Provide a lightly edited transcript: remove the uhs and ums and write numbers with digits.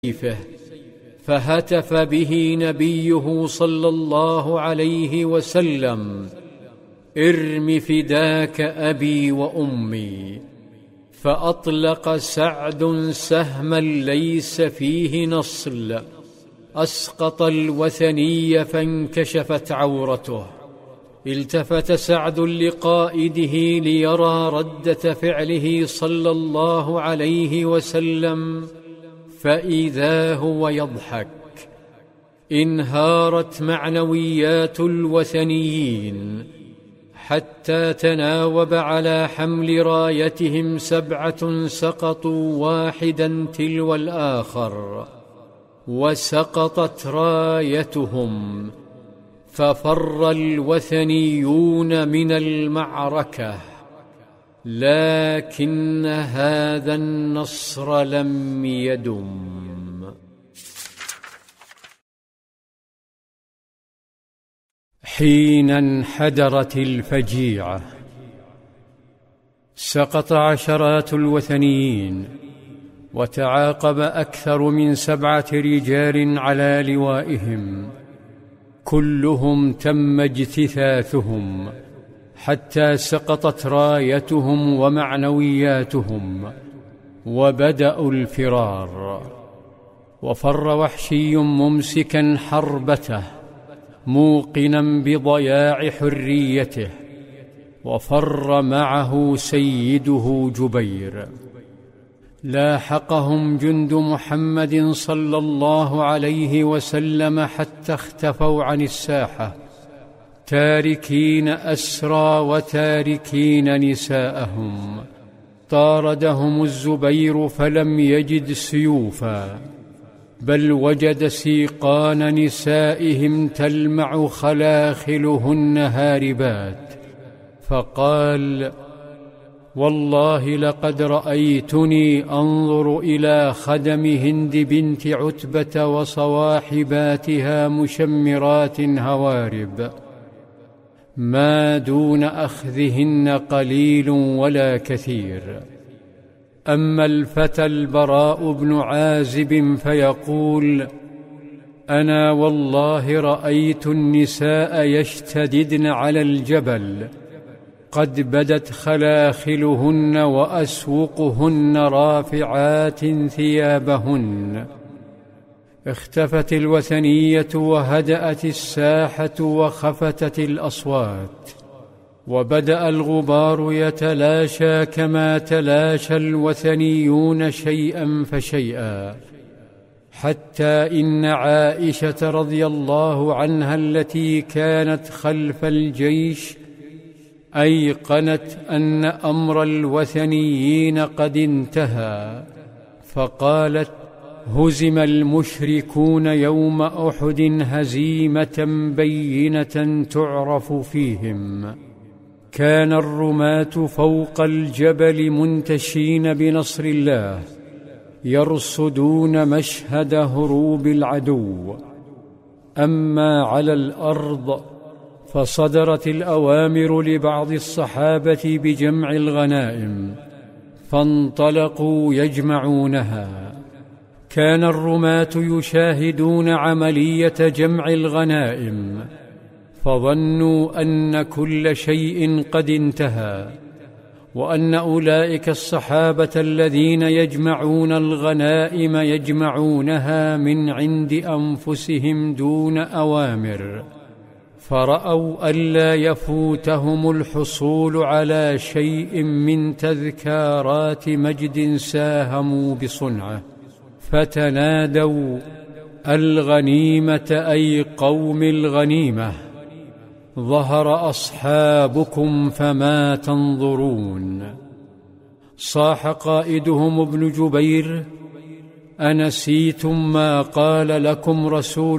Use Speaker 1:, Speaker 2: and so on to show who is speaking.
Speaker 1: بسيفه، فهتف به نبيه صلى الله عليه وسلم: ارم فداك أبي وأمي. فأطلق سعد سهما ليس فيه نصل، أسقط الوثني فانكشفت عورته. التفت سعد لقائده ليرى ردة فعله صلى الله عليه وسلم، فإذا هو يضحك. انهارت معنويات الوثنيين حتى تناوب على حمل رايتهم 7 سقطوا واحدا تلو الآخر، وسقطت رايتهم، ففر الوثنيون من المعركة. لكن هذا النصر لم يدم. حين انحدرت الفجيعة، سقط عشرات الوثنيين، وتعاقب أكثر من 7 رجال على لوائهم، كلهم تم اجتثاثهم حتى سقطت رايتهم ومعنوياتهم، وبدأوا الفرار. وفر وحشي ممسكا حربته موقنا بضياع حريته، وفر معه سيده جبير. لاحقهم جند محمد صلى الله عليه وسلم حتى اختفوا عن الساحة، تاركين أسرى وتاركين نساءهم. طاردهم الزبير فلم يجد سيوفا، بل وجد سيقان نسائهم تلمع خلاخلهن هاربات، فقال: والله لقد رأيتني أنظر إلى خدم هند بنت عتبة وصواحباتها مشمرات هوارب، ما دون أخذهن قليل ولا كثير. أما الفتى البراء بن عازب فيقول: أنا والله رأيت النساء يشتددن على الجبل، قد بدت خلاخلهن وأسوقهن رافعات ثيابهن. اختفت الوثنية وهدأت الساحة وخفتت الأصوات، وبدأ الغبار يتلاشى كما تلاشى الوثنيون شيئا فشيئا، حتى إن عائشة رضي الله عنها التي كانت خلف الجيش أيقنت أن أمر الوثنيين قد انتهى، فقالت: هزم المشركون يوم أحد هزيمة بينة تعرف فيهم. كان الرماة فوق الجبل منتشين بنصر الله، يرصدون مشهد هروب العدو. أما على الأرض فصدرت الأوامر لبعض الصحابة بجمع الغنائم، فانطلقوا يجمعونها. كان الرماة يشاهدون عملية جمع الغنائم، فظنوا أن كل شيء قد انتهى، وأن أولئك الصحابة الذين يجمعون الغنائم يجمعونها من عند أنفسهم دون أوامر، فرأوا ألا يفوتهم الحصول على شيء من تذكارات مجد ساهموا بصنعه، فتنادوا: الغنيمة أي قوم الغنيمة، ظهر أصحابكم فما تنظرون. صاح قائدهم ابن جبير: أنسيتم ما قال لكم رسول